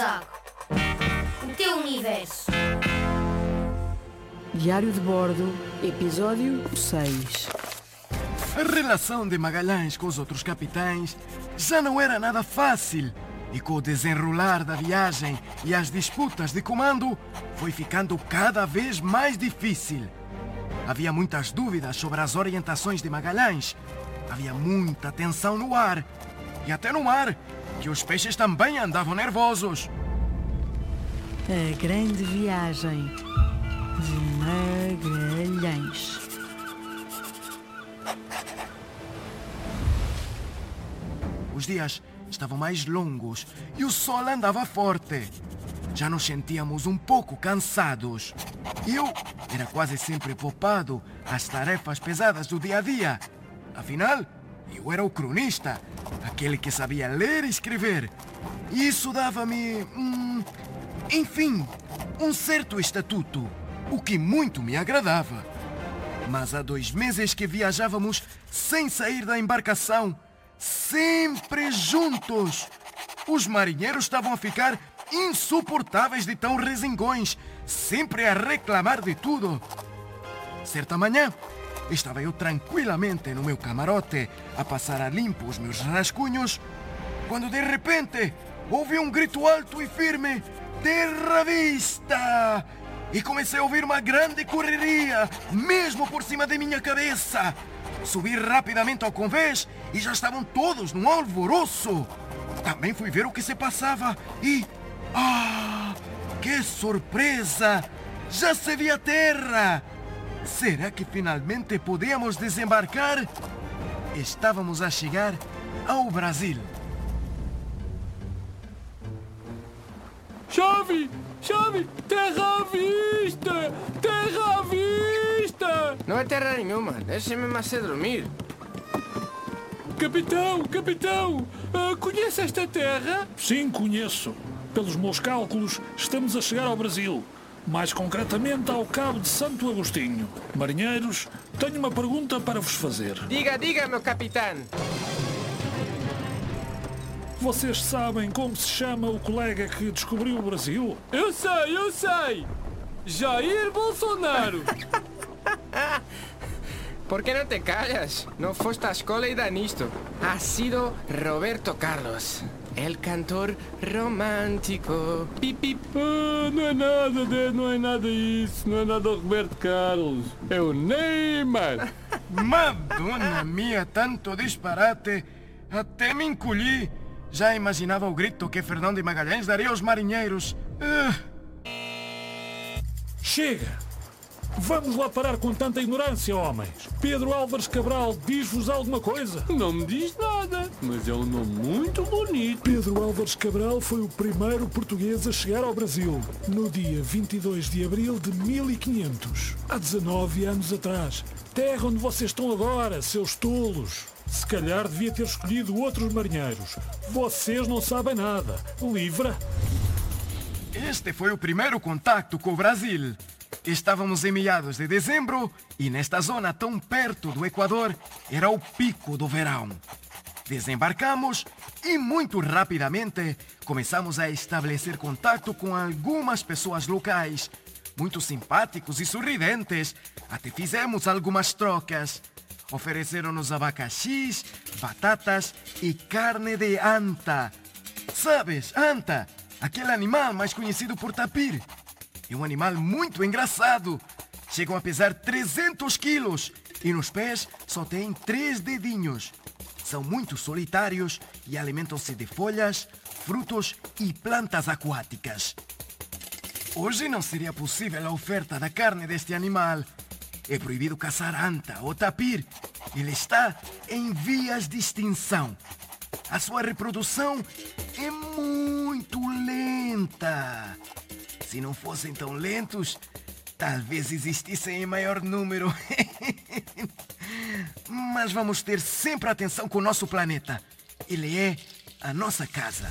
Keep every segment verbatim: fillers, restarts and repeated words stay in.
Zago. O teu universo. Diário de bordo, episódio seis. A relação de Magalhães com os outros capitães já não era nada fácil, e com o desenrolar da viagem e as disputas de comando, foi ficando cada vez mais difícil. Havia muitas dúvidas sobre as orientações de Magalhães, havia muita tensão no ar, e até no mar, que os peixes também andavam nervosos. A grande viagem de Magalhães. Os dias estavam mais longos e o sol andava forte. Já nos sentíamos um pouco cansados. Eu era quase sempre poupado às tarefas pesadas do dia a dia. Afinal, eu era o cronista, aquele que sabia ler e escrever. E isso dava-me, hum, enfim, um certo estatuto, o que muito me agradava. Mas há dois meses que viajávamos sem sair da embarcação, sempre juntos. Os marinheiros estavam a ficar insuportáveis de tão resingões, sempre a reclamar de tudo. Certa manhã, estava eu tranquilamente no meu camarote a passar a limpo os meus rascunhos, quando de repente ouvi um grito alto e firme: "Terra vista!" E comecei a ouvir uma grande correria, mesmo por cima de minha cabeça. Subi rapidamente ao convés e já estavam todos num alvoroço. Também fui ver o que se passava e... Ah! Que surpresa! Já se via terra! Será que finalmente podíamos desembarcar? Estávamos a chegar ao Brasil. Chove! Chove! Terra à vista! Terra à vista! Não é terra nenhuma, deixe-me mais a dormir. Capitão, capitão, uh, conhece esta terra? Sim, conheço. Pelos meus cálculos, estamos a chegar ao Brasil. Mais concretamente ao Cabo de Santo Agostinho. Marinheiros, tenho uma pergunta para vos fazer. Diga, diga, meu capitão. Vocês sabem como se chama o colega que descobriu o Brasil? Eu sei, eu sei! Jair Bolsonaro! ¿Por qué no te callas? No foste à escola e dá nisto. Ha sido Roberto Carlos, el cantor romântico. Pip, pip. Ah, não é nada, de, não é nada isso, não é nada o Roberto Carlos. É o Neymar! Madonna mia, tanto disparate! Até me encolhi. Já imaginava o grito que Fernão de Magalhães daria aos marinheiros. Uh. Chega! Vamos lá parar com tanta ignorância, homens. Pedro Álvares Cabral diz-vos alguma coisa? Não me diz nada, mas é um nome muito bonito. Pedro Álvares Cabral foi o primeiro português a chegar ao Brasil no dia vinte e dois de abril de mil e quinhentos, há dezanove anos atrás. Terra onde vocês estão agora, seus tolos. Se calhar devia ter escolhido outros marinheiros. Vocês não sabem nada. Livra! Este foi o primeiro contacto com o Brasil. Estávamos em meados de dezembro e nesta zona tão perto do Equador era o pico do verão. Desembarcamos e muito rapidamente começamos a estabelecer contato com algumas pessoas locais, muito simpáticos e sorridentes. Até fizemos algumas trocas. Ofereceram-nos abacaxis, batatas e carne de anta. Sabes, anta, aquele animal mais conhecido por tapir. É um animal muito engraçado. Chegam a pesar trezentos quilos e nos pés só têm três dedinhos. São muito solitários e alimentam-se de folhas, frutos e plantas aquáticas. Hoje não seria possível a oferta da carne deste animal. É proibido caçar anta ou tapir. Ele está em vias de extinção. A sua reprodução é muito lenta. Se não fossem tão lentos, talvez existissem em maior número. Mas vamos ter sempre atenção com o nosso planeta. Ele é a nossa casa.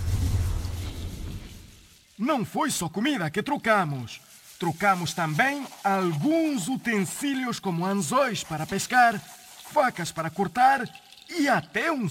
Não foi só comida que trocamos. Trocamos também alguns utensílios como anzóis para pescar, facas para cortar e até um